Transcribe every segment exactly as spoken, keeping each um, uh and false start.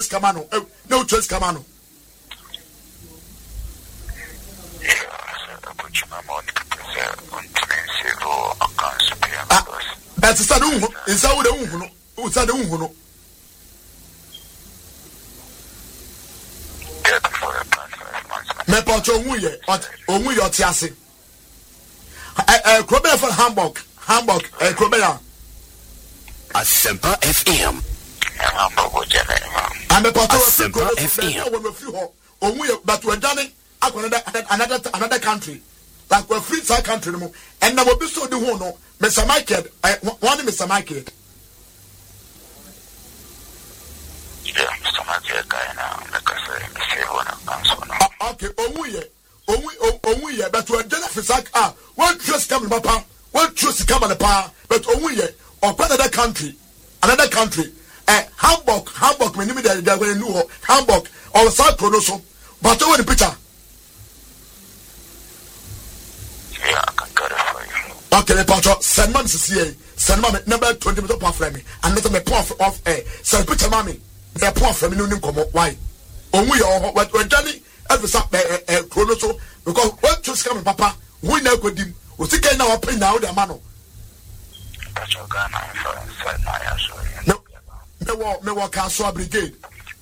Camano. No choice Camano. That's a sudden. It's out the Uno. Who's at the Uno? Me pacho Umuye, but Umuye Tiasi. A Crobea for Hamburg, Hamburg, a Crobea. Asempa F M. I'm a part of Asempa F M. Umuye, but we're done it. Another, another, another country. Like we're free side country. And now we'll be so the one, Mister Michael, one Mister Michael. Yeah, Mister Michael guy now, like I say, Mister one okay, Omuye, Omuye, Omuye, but we're done for sack. Ah, one trust coming, Papa, one trust coming, Papa, but Omuye, or another country, another country. Eh, Hamburg, Hamburg, when you mean that they're going to know Hamburg or South Korea, but over the picture. Yeah, I can get it for you. Okay, Pacho, send man to see, send man number twenty minutes off from me, and not a point of air. Send picture, mommy, they're point from me, no come up. Why? Omuye, or what we're done, every sap, eh, chronoso, because what just coming, Papa, we never could him, we think I now pay now the mano. That's your gun, I'm sorry, my ass. No, no, no, Council Brigade.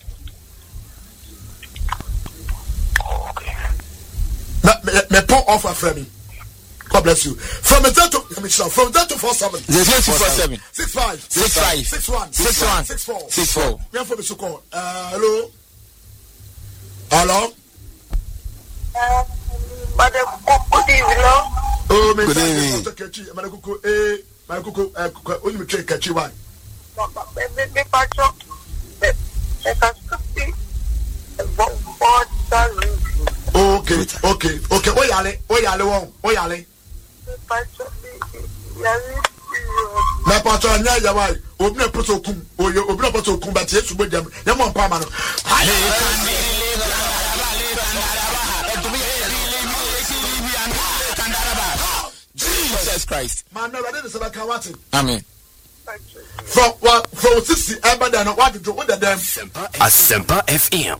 Okay. Me put offer from me. God bless you. From the zero to from zero to four seven. Zero two four seven. Six five. Six five. Six one. Six one. Six four. Six four. Me for the so Uh, hello. Hello. Uh, Madam Good evening. Oh, me. Good evening. Madam Kuku. Eh, Madam Kuku. Eh, only me check catchy one. Me me pacho. Me me kasupi. Board salary. Okay, okay, okay. Oyale, oyale won, oyale. Me pacho me yari. Na pacho anya ya wai. Obi na poto kum. Oyo, obi na poto kum but Yesu bo dem. Ya mo pa ma no. Jesus Christ. Man, no, ready to say ka what? Amen. From what from sixty eba da no what do with them. Asempa F M.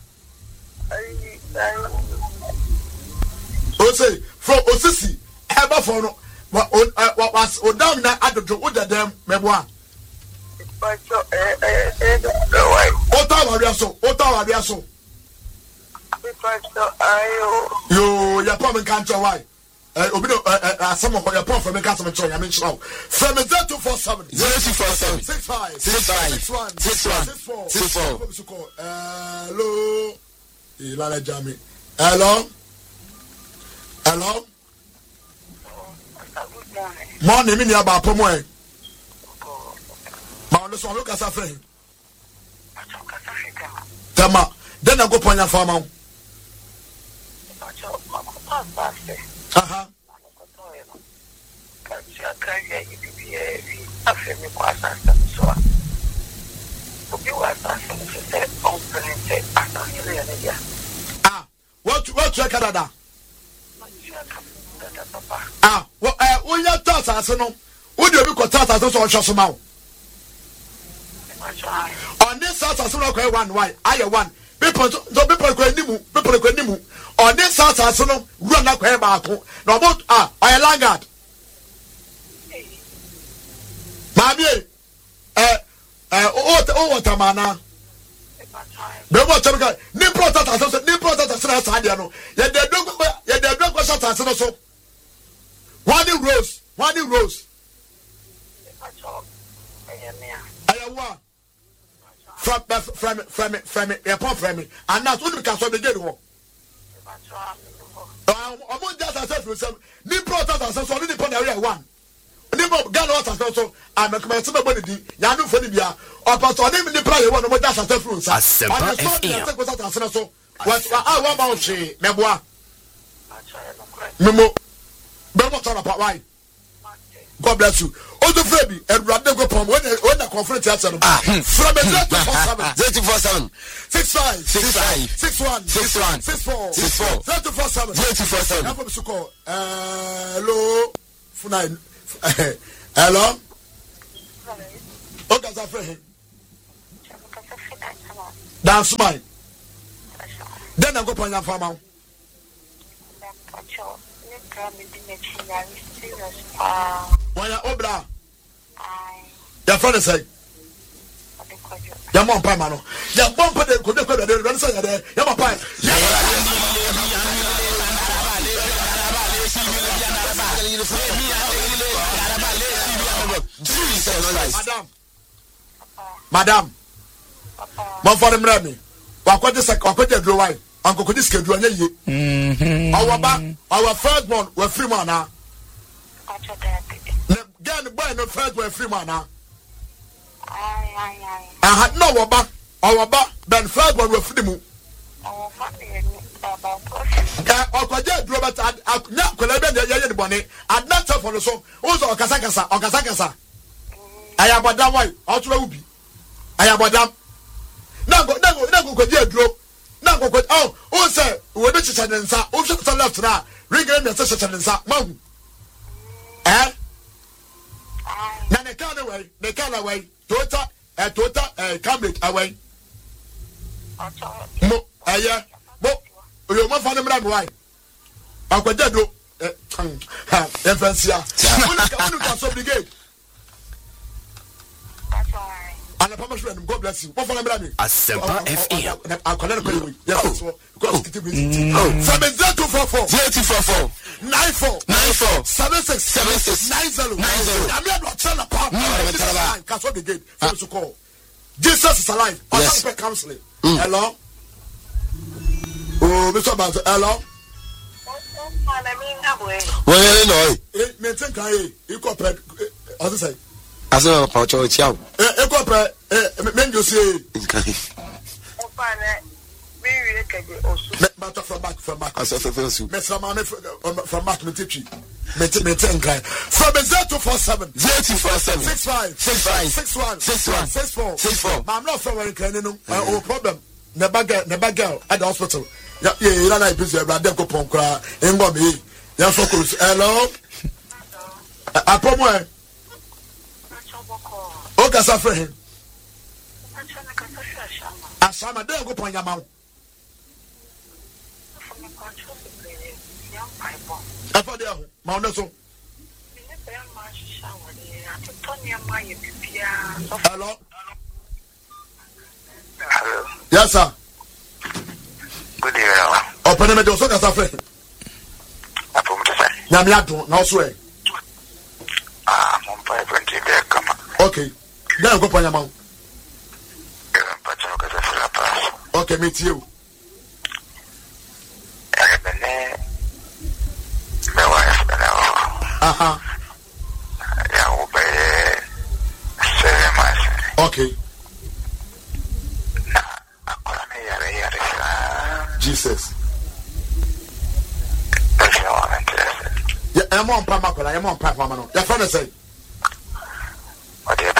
O say from osisi eba for no what what was o down na adodo with them meboa. Pacho eh eh eh no way. O ta wa bia so, o ta wa bia so. Me pacho ayo. Yo, ya pa men kan try why. Eh obi no eh some of your pon from me kan some try ya men try. From zero two four seven. Zero two four seven. Six five. Six five. Six one. Six one. Six four. Six four. Hello. Ilala Jami. Hello. Hello. Good morning. Morning, me ni aba pomo e. Ma on so look as a friend. Pacho kasafika. Tama, then I go ponya farmer. Pacho makopa base. Aha. Makotoyo. Pacho akaya ibi e afemi kwa sasa so. Obi wa sasa se open se asani le ya. Ah, what what check Canada? Ah, well, eh, we ya tata aseno. Wo de obi ko tata aso so hwe so ma wo. On this side aso ko one why? Aye one. People so people ko animu, people ko animu. On this side aso no ru na ko e ba ko. Na about ah, oil lagard. Mami eh eh o o water mana. Be what tell me ni protest aso ni protest aso sa dia no. Ye de do ye de do ko shot aso so. One rose, one rose. Ayawa. From from from from airport from me. And now what we can so the get wo. Um, among just as if some ni protest as so ni pon area one. Ni mo Ghana what as so am come to body di. Ya no for ni bia. O pastor ni ni prayer one mo just as if room sa. Asempa F M. So what I want about she meboa. Memo. Bemo try pa why? God bless you. Also, Freddy, and Radde go from when when the conference has from zero two four seven, six five, six five, six one, six one, six four, six four, zero two four seven, zero two four seven. Hello, Funai. Hello. Okay, Zafre. Dance my. Then I go for your farm. Why are Obra? Your father say, your mom, Pamano. Your mom put the good of the run say there. Your pie. Madam, Madam, my father, Mammy, what is a cockpit drawing? Uncle could this schedule ye. Our back, our first one were free mana. Get the boy no first were free mana. I had no back, our back, then first one were free moon. Uncle Jet Robert at now, Colabia, bonnet, at not for the song, also Casacasa, or Casacasa. I am a damn white, also be. I am a damn. Now go, now go, now go, go, now go, oh, oh, sir, we're not such an answer, oh, so left now, ring in such an answer, mom. Eh? Now they can't away, they can't away, Tota, a Tota, a Cambridge away. Mo, a year, Bo, your mother found him right. Uncle Dedo, eh, ha, Evansia, who can subligate? And the permission, God bless you. What for me? Asempa F M. I connect with you. Yes, because it is seven zero two four four zero two four four nine four nine four seven six seven six nine zero nine zero. I'm not telling a pop. This is line. That's what they did. For us to call. Jesus is alive. Yes. I'm counseling. Hello. Oh, Mister Banzo. Hello. Where you know? Eh, maintain kai. You cooperate. How to say? I saw a pouch of chow. Eh, eh, cooperate. Eh, men you say. Matter from back from back. I saw the first soup. Mister Mane from back to teach you. Maintain kai. From zero two four seven zero two four seven six five six five six one six one six four six four. I'm not from where you no. Oh problem. Never girl, never girl at the hospital. Yeah, yeah, you don't like busy. But them go pon kra. Engo me. Yeah, focus. Hello. I promo. O ka sa friend. Asama dem go pon yama. Afa dia ho. Ma ono so. Hello. Hello. Yes sir. Good evening. Open me do so ka sa friend. Apo mo tsa. Nyame adon na so e. Ah, mo pa twenty be kama. Okay. Dem go pon yama. E pa tsa ka sa fira pass. Okay, meet you. E bene. Me wife bene. Aha. Ya o be seven months. Okay. Na akola me yare yare sa. Jesus. That's no one interested. Yeah, I'm on Pama. I'm on Pama. Your friend say. What do you